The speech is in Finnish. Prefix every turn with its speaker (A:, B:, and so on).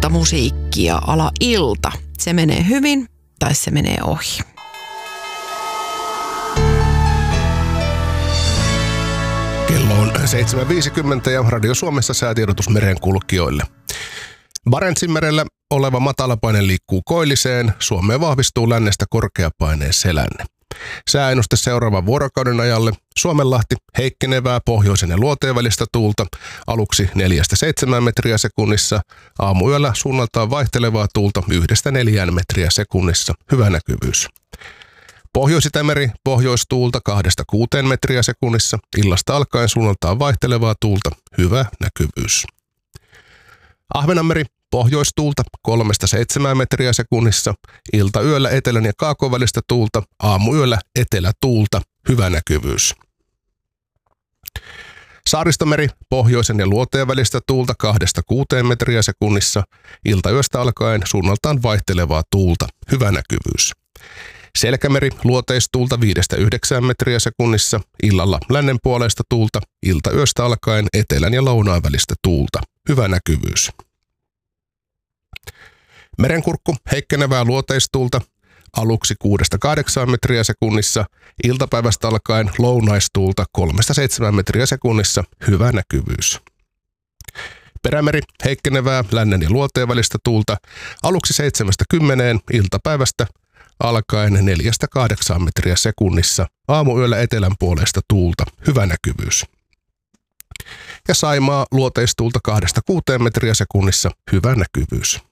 A: musiikkia ala ilta. Se menee hyvin tai se menee ohi.
B: Kello on 7.50 ja Radio Suomessa säätiedotus merenkulkijoille. Barentsinmerellä oleva matalapaine liikkuu koilliseen. Suomeen vahvistuu lännestä korkeapaineen selänne. Sääennuste seuraavan vuorokauden ajalle. Suomenlahti heikkenevää pohjoisen ja luoteen välistä tuulta aluksi 4-7 metriä sekunnissa. Aamuyöllä suunnaltaan vaihtelevaa tuulta 1-4 metriä sekunnissa. Hyvä näkyvyys. Pohjois-Itämeri pohjoistuulta 2-6 metriä sekunnissa. Illasta alkaen suunnaltaan vaihtelevaa tuulta. Hyvä näkyvyys. Ahvenanmeri pohjoistuulta 3-7 metriä sekunnissa. Iltayöllä etelän ja kaakon välistä tuulta. Aamuyöllä etelätuulta. Hyvä näkyvyys. Saaristomeri pohjoisen ja luoteen välistä tuulta 2-6 metriä sekunnissa. Iltayöstä alkaen suunnaltaan vaihtelevaa tuulta. Hyvä näkyvyys. Selkämeri luoteistuulta 5-9 metriä sekunnissa. Illalla lännen puoleista tuulta. Iltayöstä alkaen etelän ja lounaan välistä tuulta. Hyvä näkyvyys. Merenkurkku heikkenevää luoteistuulta aluksi 6-8 metriä sekunnissa. Iltapäivästä alkaen lounaistuulta 3-7 metriä sekunnissa. Hyvä näkyvyys. Perämeri heikkenevää lännen ja luoteen välistä tuulta aluksi 7-10, iltapäivästä alkaen 4-8 metriä sekunnissa. Aamuyöllä etelän puoleista tuulta. Hyvä näkyvyys. Ja Saimaa luoteistuulta 2-6 metriä sekunnissa. Hyvä näkyvyys.